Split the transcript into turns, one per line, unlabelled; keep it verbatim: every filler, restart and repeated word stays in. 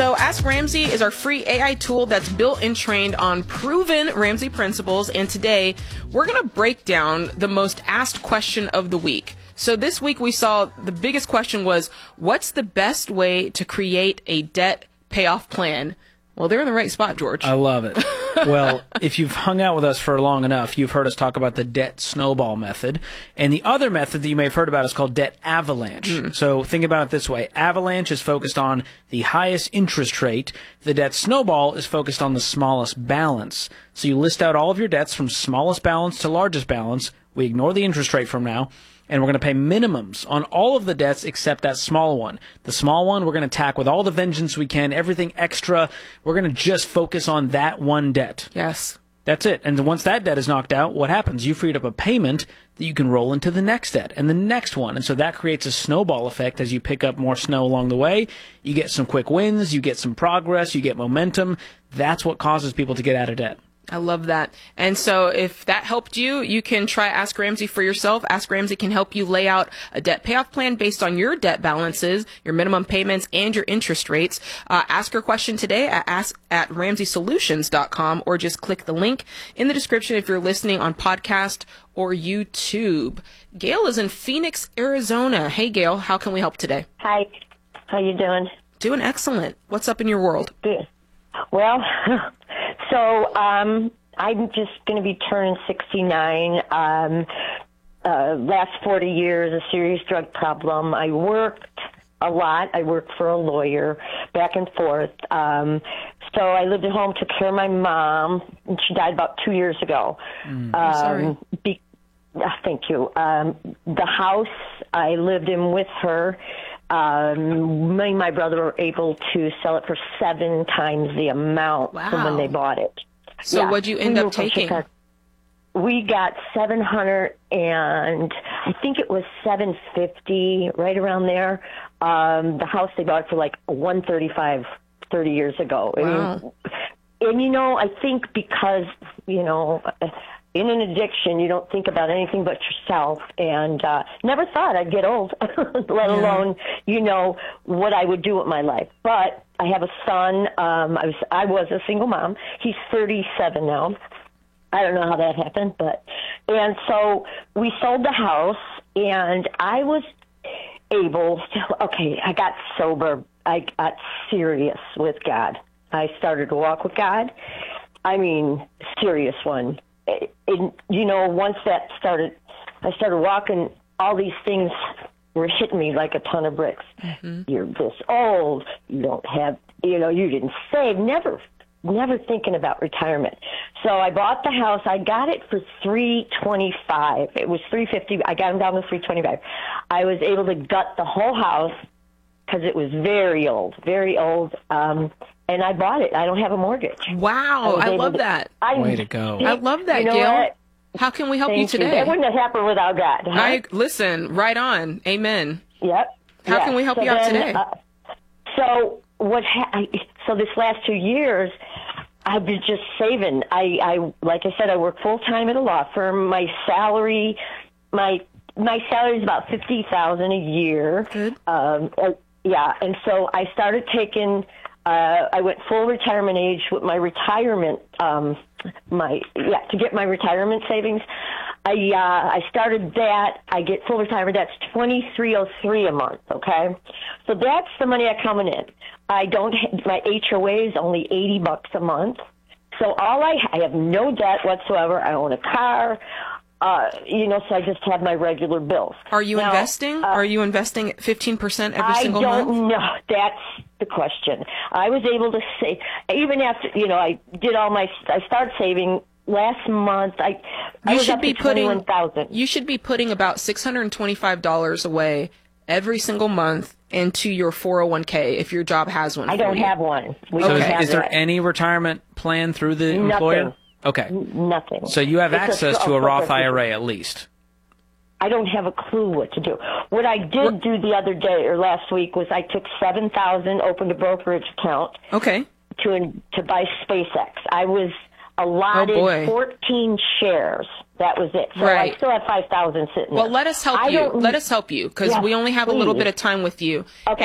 So Ask Ramsey is our free A I tool that's built and trained on proven Ramsey principles. And today we're going to break down the most asked question of the week. So this week we saw the biggest question was, what's the best way to create a debt payoff plan? Well, they're in the right spot, George.
I love it. Well, if you've hung out with us for long enough, you've heard us talk about the debt snowball method. And the other method that you may have heard about is called debt avalanche. Mm. So think about it this way. Avalanche is focused on the highest interest rate. The debt snowball is focused on the smallest balance. So you list out all of your debts from smallest balance to largest balance. We ignore the interest rate from now. And we're going to pay minimums on all of the debts except that small one. The small one, we're going to attack with all the vengeance we can, everything extra. We're going to just focus on that one debt.
Yes.
That's it. And once that debt is knocked out, what happens? You freed up a payment that you can roll into the next debt and the next one. And so that creates a snowball effect as you pick up more snow along the way. You get some quick wins, you get some progress, you get momentum. That's what causes people to get out of debt.
I love that. And so if that helped you, you can try Ask Ramsey for yourself. Ask Ramsey can help you lay out a debt payoff plan based on your debt balances, your minimum payments, and your interest rates. Uh, ask your question today at ask at ramsey solutions dot com, or just click the link in the description if you're listening on podcast or YouTube. Gail is in Phoenix, Arizona. Hey, Gail, how can we help today?
Hi. How you doing?
Doing excellent. What's up in your world?
Good. Well, so um, I'm just going to be turning sixty-nine. Um, uh, last forty years, a serious drug problem. I worked a lot. I worked for a lawyer, back and forth. Um, so I lived at home, took care of my mom, and she died about two years ago.
Mm,
um,
sorry.
Be- uh, thank you. Um, the house I lived in with her, Um, me and my brother were able to sell it for seven times the amount
Wow.
from when they bought it.
So
Yeah.
what'd you end
We
up
moved from
taking?
Chicago. We got seven hundred and I think it was seven fifty, right around there. Um, the house they bought for like one thirty-five thirty years ago.
Wow.
And, and you know, I think because, you know, in an addiction, you don't think about anything but yourself, and uh, never thought I'd get old, let
Yeah.
alone, you know, what I would do with my life. But I have a son. Um, I was I was a single mom. He's thirty-seven now. I don't know how that happened, but and so we sold the house, and I was able to. Okay, I got sober. I got serious with God. I started to walk with God. I mean, serious one. It, it, you know, once that started, I started walking, all these things were hitting me like a ton of bricks. Mm-hmm. You're this old, you don't have, you know, you didn't save, never, never thinking about retirement. So I bought the house. I got it for three twenty-five. It was three fifty. I got them down to three twenty-five. I was able to gut the whole house because it was very old, very old. Um, And I bought it. I don't have a mortgage.
Wow, I, I love to, that.
I,
Way to go.
I love that,
you know
Gail.
What?
How can we help
Thank
you today?
You. That wouldn't have happened without God. Huh?
I Listen, right on. Amen.
Yep.
How
yeah.
can we help
so
you out
then,
today?
Uh, so what? Ha- I, so this last two years, I've been just saving. I, I like I said, I work full time at a law firm. My salary, my my salary is about fifty thousand a year.
Good.
Um, uh, yeah, and so I started taking. Uh, I went full retirement age with my retirement, um, my yeah, to get my retirement savings. I uh, I started that. I get full retirement. That's twenty three oh three a month. Okay, so that's the money I coming in. I don't. My H O A is only eighty bucks a month. So all I I have no debt whatsoever. I own a car. Uh, you know, so I just have my regular bills.
Are you
now,
investing?
Uh,
Are you investing fifteen percent every
I
single
don't
month?
know. That's the question. I was able to say, even after, you know, I did all my, I started saving last month. I, I
You
was
should
up
be
to
putting.
twenty-one thousand.
You should be putting about six hundred and twenty-five dollars away every single month into your four oh one k if your job has one.
I
for
don't
you.
have one. We
So
don't
is,
have
is there
that.
any retirement plan through the
Nothing.
employer? Okay.
Nothing.
So you have
It's
access
a-
to a
of course
Roth
I do.
I R A at least.
I don't have a clue what to do. What I did
What-
do the other day or last week was I took seven thousand, opened a brokerage account
Okay.
to to buy SpaceX. I was allotted
Oh, boy.
fourteen shares. That was it. So
Right.
I still have five thousand sitting
Well,
there.
let us help
I
you.
don't-
Let us help you because
Yes,
we only have a little
please.
bit of time with you.
Okay.